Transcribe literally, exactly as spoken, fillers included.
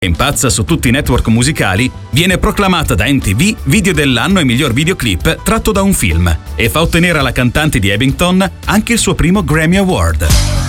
impazza su tutti i network musicali, viene proclamata da M T V video dell'anno e miglior videoclip tratto da un film e fa ottenere alla cantante di Abington anche il suo primo Grammy Award.